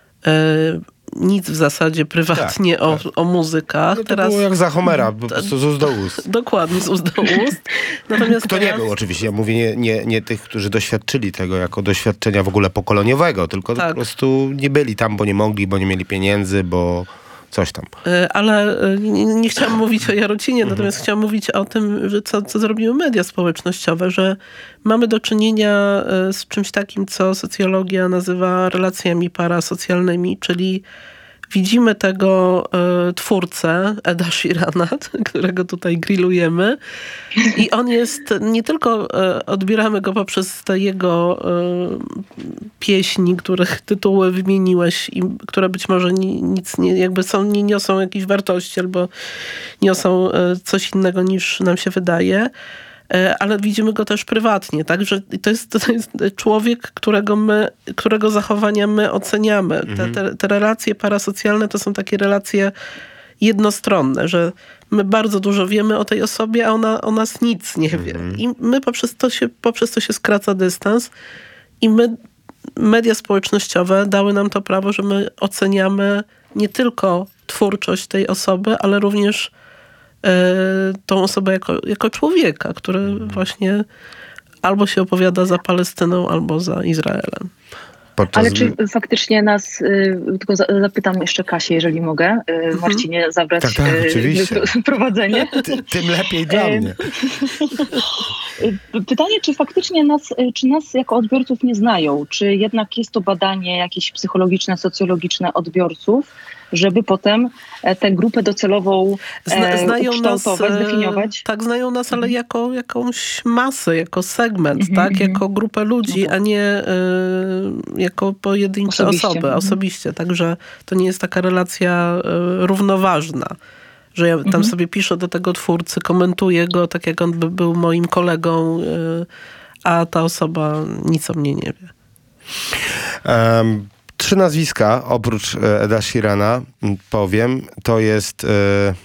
nic w zasadzie prywatnie tak, o, tak. o muzykach. No to teraz było jak za Homera, po prostu z ust do ust. Dokładnie, z ust do ust. Natomiast Kto teraz... nie był oczywiście, ja mówię nie, nie, nie tych, którzy doświadczyli tego jako doświadczenia w ogóle pokoleniowego, tylko tak. po prostu nie byli tam, bo nie mogli, bo nie mieli pieniędzy, bo coś tam. Ale nie, nie chciałam mówić o Jarocinie, natomiast mhm. chciałam mówić o tym, że co, co zrobiły media społecznościowe, że mamy do czynienia z czymś takim, co socjologia nazywa relacjami parasocjalnymi, czyli widzimy tego y, twórcę, Eda Sheerana, którego tutaj grillujemy i on jest, nie tylko y, odbieramy go poprzez te jego y, pieśni, których tytuły wymieniłeś i które być może ni, nic nie, jakby są, nie niosą jakiejś wartości albo niosą y, coś innego niż nam się wydaje, ale widzimy go też prywatnie, tak? Że to jest, to jest człowiek, którego my, którego zachowania my oceniamy. Mhm. Te, te, te relacje parasocjalne to są takie relacje jednostronne, że my bardzo dużo wiemy o tej osobie, a ona o nas nic nie wie. Mhm. I my poprzez to się, poprzez to się skraca dystans i my, media społecznościowe dały nam to prawo, że my oceniamy nie tylko twórczość tej osoby, ale również tą osobę jako, jako człowieka, który hmm. właśnie albo się opowiada za Palestyną, albo za Izraelem. Podczas... Ale czy faktycznie nas, tylko zapytam jeszcze Kasię, jeżeli mogę, Marcinie, zabrać tak, tak, oczywiście. prowadzenie. Ty, tym lepiej dla mnie. Pytanie, czy faktycznie nas, czy nas jako odbiorców nie znają? Czy jednak jest to badanie jakieś psychologiczne, socjologiczne odbiorców, żeby potem tę grupę docelową Zna, znają ukształtować, nas, zdefiniować? Tak, znają nas, ale jako jakąś masę, jako segment, mm-hmm. tak? Jako grupę ludzi, a nie y, jako pojedyncze osobiście. osoby, mm-hmm. osobiście. Także to nie jest taka relacja y, równoważna, że ja tam mm-hmm. sobie piszę do tego twórcy, komentuję go tak, jak on by był moim kolegą, y, a ta osoba nic o mnie nie wie. Um. Trzy nazwiska, oprócz Eda Sheerana, powiem, to jest e,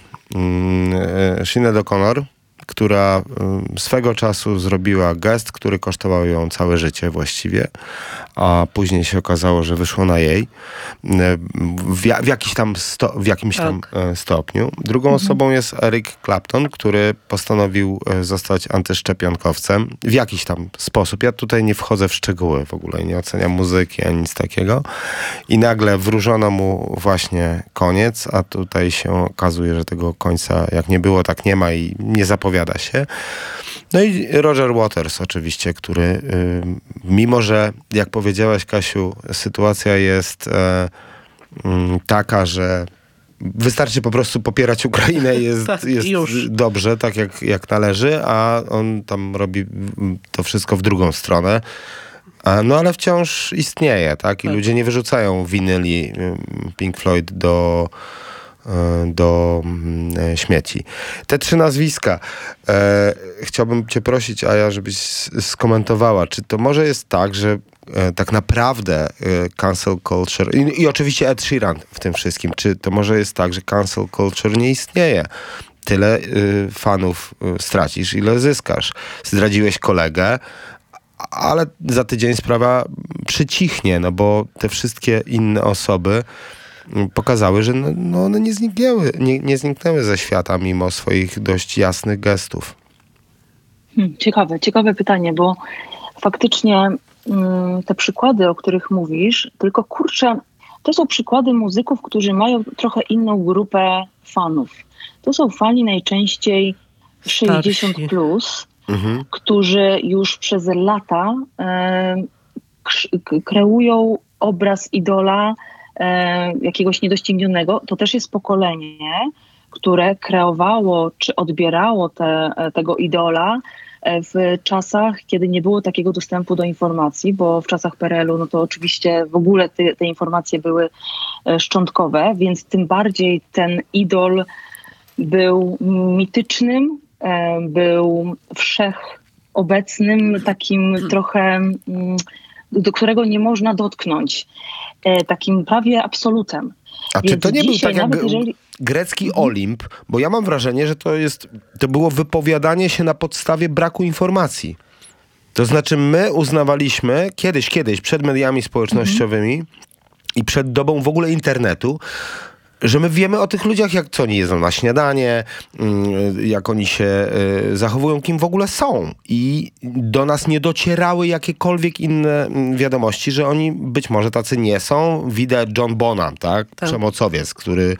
e, Sinead O'Connor, która e, swego czasu zrobiła gest, który kosztował ją całe życie właściwie, a później się okazało, że wyszło na jej e, w, w, jakiś tam sto, w jakimś tak. tam e, stopniu. Drugą mhm. osobą jest Eric Clapton, który postanowił e, zostać antyszczepionkowcem w jakiś tam sposób. Ja tutaj nie wchodzę w szczegóły w ogóle, nie oceniam muzyki ani nic takiego. I nagle wróżono mu właśnie koniec, a tutaj się okazuje, że tego końca jak nie było, tak nie ma i nie zapowiada się. No i Roger Waters oczywiście, który y, mimo, że jak powiedziałaś, Kasiu, sytuacja jest e, m, taka, że wystarczy po prostu popierać Ukrainę i jest, tak, jest dobrze, tak jak, jak należy, a on tam robi to wszystko w drugą stronę. No ale wciąż istnieje, tak? I tak. ludzie nie wyrzucają winyli Pink Floyd do do śmieci. Te trzy nazwiska. E, chciałbym cię prosić, Aja, żebyś skomentowała, czy to może jest tak, że e, tak naprawdę e, cancel culture i, i oczywiście Ed Sheeran w tym wszystkim, czy to może jest tak, że cancel culture nie istnieje? Tyle y, fanów y, stracisz, ile zyskasz. Zdradziłeś kolegę, ale za tydzień sprawa przycichnie, no bo te wszystkie inne osoby pokazały, że no, no one nie zniknęły, nie, nie zniknęły ze świata mimo swoich dość jasnych gestów. Hmm, ciekawe, ciekawe pytanie, bo faktycznie mm, te przykłady, o których mówisz, tylko kurczę, to są przykłady muzyków, którzy mają trochę inną grupę fanów. To są fani najczęściej sześćdziesiąt plus, mhm. którzy już przez lata e, k- kreują obraz idola e, jakiegoś niedoścignionego. To też jest pokolenie, które kreowało czy odbierało te, tego idola w czasach, kiedy nie było takiego dostępu do informacji, bo w czasach P R L u no to oczywiście w ogóle te, te informacje były szczątkowe, więc tym bardziej ten idol był mitycznym, był wszechobecnym, takim trochę, do którego nie można dotknąć, takim prawie absolutem. A czy Więc to nie był dzisiaj, tak jak nawet jeżeli... grecki Olimp? Bo ja mam wrażenie, że to jest, to było wypowiadanie się na podstawie braku informacji. To znaczy my uznawaliśmy kiedyś, kiedyś przed mediami społecznościowymi mhm. i przed dobą w ogóle internetu, że my wiemy o tych ludziach, jak co oni jedzą na śniadanie, jak oni się zachowują, kim w ogóle są. I do nas nie docierały jakiekolwiek inne wiadomości, że oni być może tacy nie są. Widać John Bonham, tak? tak. Przemocowiec, który,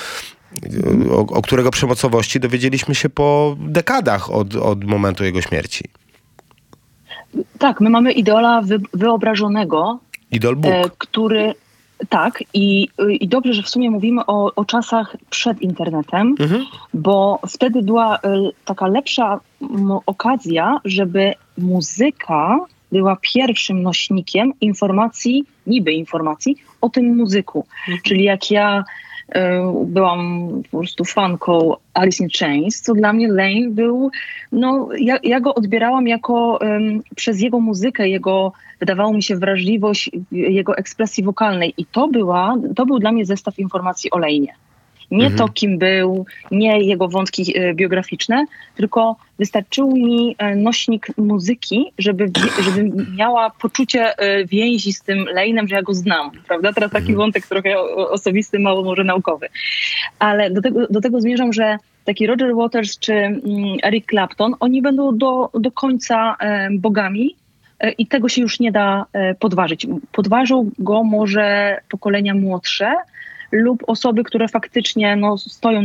o, o którego przemocowości dowiedzieliśmy się po dekadach od, od momentu jego śmierci. Tak, my mamy idola wy, wyobrażonego. Idol Bóg. E, który... Tak, i, i dobrze, że w sumie mówimy o, o czasach przed internetem, mhm. bo wtedy była y, taka lepsza m, okazja, żeby muzyka była pierwszym nośnikiem informacji, niby informacji o tym muzyku. Mhm. Czyli jak ja y, byłam po prostu fanką Alice in Chains, to dla mnie Lane był, no ja, ja go odbierałam jako um, przez jego muzykę, jego, wydawało mi się, wrażliwość jego ekspresji wokalnej i to była, to był dla mnie zestaw informacji o Lane'ie. Nie mhm. to, kim był, nie jego wątki e, biograficzne, tylko wystarczył mi e, nośnik muzyki, żeby, żeby miała poczucie e, więzi z tym Lane'em, że ja go znam, prawda? Teraz taki mhm. wątek trochę osobisty, mało może naukowy. Ale do tego, do tego zmierzam, że taki Roger Waters czy mm, Eric Clapton, oni będą do, do końca e, bogami e, i tego się już nie da e, podważyć. Podważą go może pokolenia młodsze, lub osoby, które faktycznie no, stoją